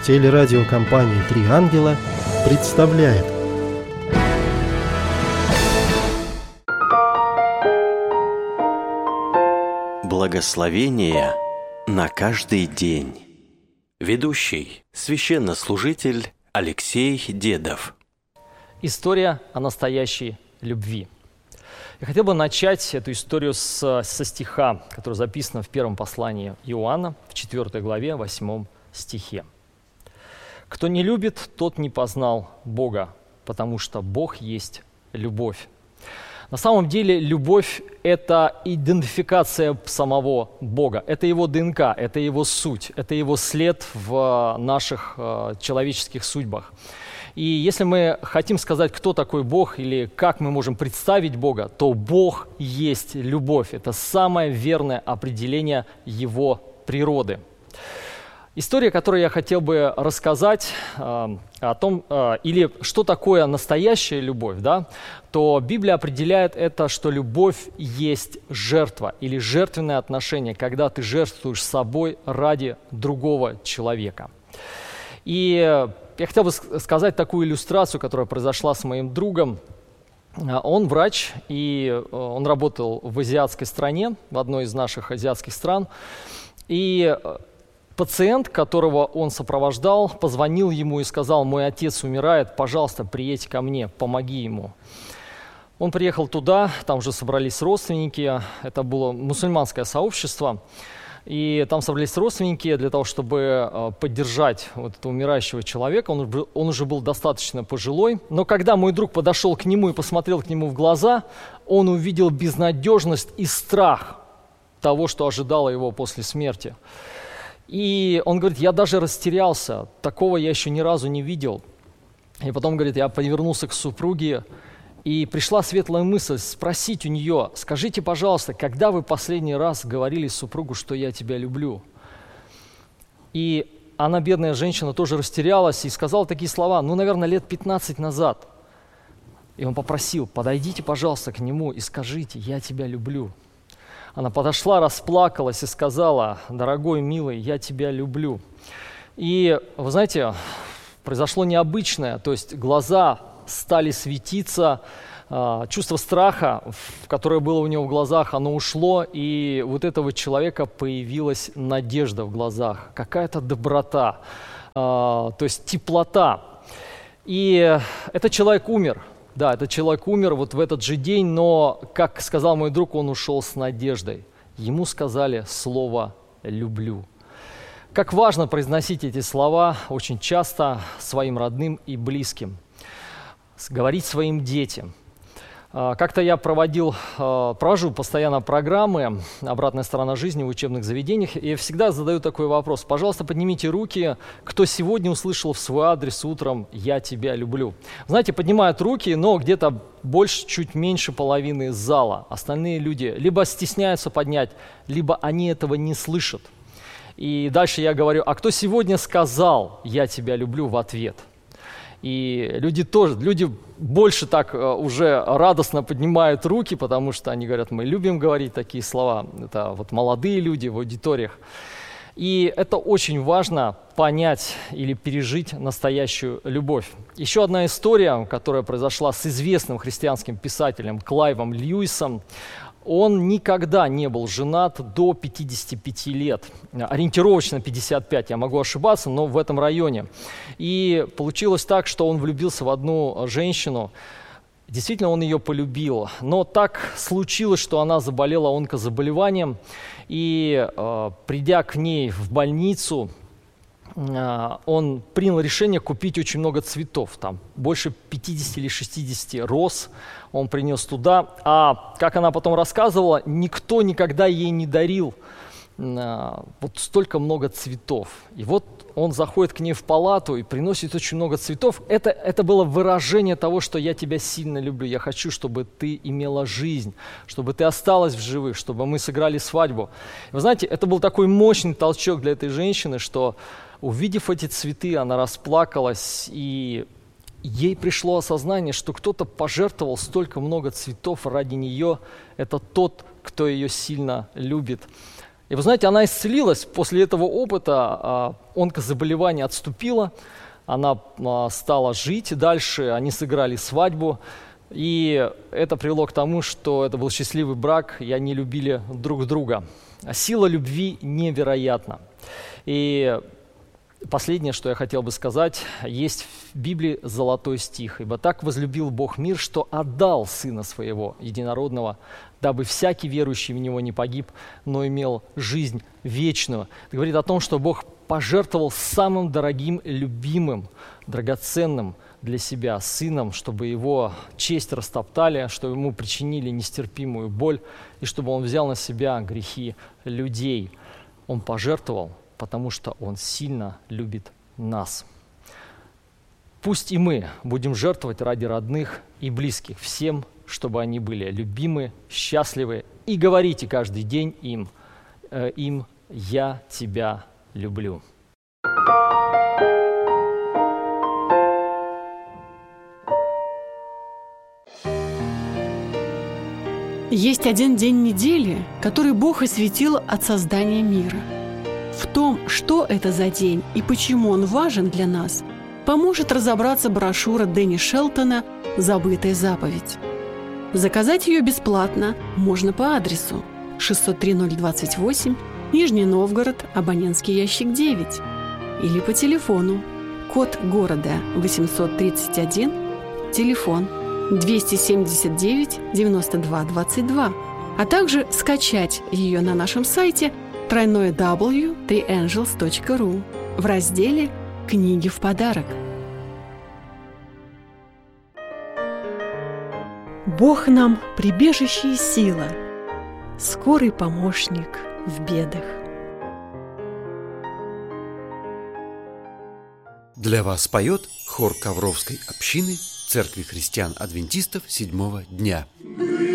Телерадиокомпания «Три ангела» представляет. Благословение на каждый день. Ведущий, священнослужитель Алексей Дедов. История о настоящей любви. Я хотел бы начать эту историю со стиха, который записан в первом послании Иоанна, в 4 главе, 8 стихе. «Кто не любит, тот не познал Бога, потому что Бог есть любовь». На самом деле любовь – это идентификация самого Бога, это Его ДНК, это Его суть, это Его след в наших человеческих судьбах. И если мы хотим сказать, кто такой Бог или как мы можем представить Бога, то Бог есть любовь. Это самое верное определение Его природы. История, которую я хотел бы рассказать о том, или что такое настоящая любовь, да, то Библия определяет это, что любовь есть жертва или жертвенное отношение, когда ты жертвуешь собой ради другого человека. И я хотел бы сказать такую иллюстрацию, которая произошла с моим другом. Он врач, и он работал в азиатской стране, в одной из наших азиатских стран. И пациент, которого он сопровождал, позвонил ему и сказал: «Мой отец умирает, пожалуйста, приедь ко мне, помоги ему». Он приехал туда, там уже собрались родственники, это было мусульманское сообщество, и там собрались родственники для того, чтобы поддержать вот этого умирающего человека. Он уже был достаточно пожилой, но когда мой друг подошел к нему и посмотрел к нему в глаза, он увидел безнадежность и страх того, что ожидало его после смерти. И он говорит: я даже растерялся, такого я еще ни разу не видел. И потом, говорит, я повернулся к супруге, и пришла светлая мысль спросить у нее: скажите, пожалуйста, когда вы последний раз говорили супругу, что я тебя люблю? И она, бедная женщина, тоже растерялась и сказала такие слова: наверное, лет 15 назад. И он попросил: подойдите, пожалуйста, к нему и скажите: я тебя люблю. Она подошла, расплакалась и сказала: дорогой, милый, я тебя люблю. И, вы знаете, произошло необычное, то есть глаза стали светиться, чувство страха, которое было у него в глазах, оно ушло, и вот этого человека появилась надежда в глазах, какая-то доброта, то есть теплота. И этот человек умер. Да, этот человек умер вот в этот же день, но, как сказал мой друг, он ушел с надеждой. Ему сказали слово «люблю». Как важно произносить эти слова очень часто своим родным и близким, говорить своим детям. Как-то я провожу постоянно программы «Обратная сторона жизни» в учебных заведениях, и я всегда задаю такой вопрос: пожалуйста, поднимите руки, кто сегодня услышал в свой адрес утром «Я тебя люблю». Знаете, поднимают руки, но где-то больше, чуть меньше половины из зала. Остальные люди либо стесняются поднять, либо они этого не слышат. И дальше я говорю: а кто сегодня сказал «Я тебя люблю» в ответ? И люди больше так уже радостно поднимают руки, потому что они говорят: мы любим говорить такие слова. Это вот молодые люди в аудиториях. И это очень важно понять или пережить настоящую любовь. Еще одна история, которая произошла с известным христианским писателем Клайвом Льюисом. Он никогда не был женат до 55 лет, ориентировочно 55, я могу ошибаться, но в этом районе. И получилось так, что он влюбился в одну женщину, действительно он ее полюбил, но так случилось, что она заболела онкозаболеванием, и придя к ней в больницу, он принял решение купить очень много цветов, там больше 50 или 60 роз он принес туда, а, как она потом рассказывала, никто никогда ей не дарил вот столько много цветов. И вот он заходит к ней в палату и приносит очень много цветов. Это было выражение того, что я тебя сильно люблю, я хочу, чтобы ты имела жизнь, чтобы ты осталась в живых, чтобы мы сыграли свадьбу. Вы знаете, это был такой мощный толчок для этой женщины, что, увидев эти цветы, она расплакалась, и ей пришло осознание, что кто-то пожертвовал столько много цветов ради нее. Это тот, кто ее сильно любит. И вы знаете, она исцелилась. После этого опыта онкозаболевание отступило, она стала жить дальше, они сыграли свадьбу. И это привело к тому, что это был счастливый брак, и они любили друг друга. Сила любви невероятна. И последнее, что я хотел бы сказать, есть в Библии золотой стих. «Ибо так возлюбил Бог мир, что отдал Сына Своего Единородного, дабы всякий верующий в Него не погиб, но имел жизнь вечную». Это говорит о том, что Бог пожертвовал самым дорогим, любимым, драгоценным для себя Сыном, чтобы Его честь растоптали, чтобы Ему причинили нестерпимую боль, и чтобы Он взял на себя грехи людей. Он пожертвовал, потому что Он сильно любит нас. Пусть и мы будем жертвовать ради родных и близких всем, чтобы они были любимы, счастливы, и говорите каждый день им «Я тебя люблю». Есть один день недели, который Бог осветил от создания мира. В том, что это за день и почему он важен для нас, поможет разобраться брошюра Дэнни Шелтона «Забытая заповедь». Заказать ее бесплатно можно по адресу 603-028, Нижний Новгород, абонентский ящик 9, или по телефону, код города 831, телефон 279-92-22, а также скачать ее на нашем сайте www.theangels.ru в разделе «Книги в подарок». Бог нам прибежище и сила, скорый помощник в бедах. Для вас поет хор Ковровской общины Церкви христиан-адвентистов седьмого дня.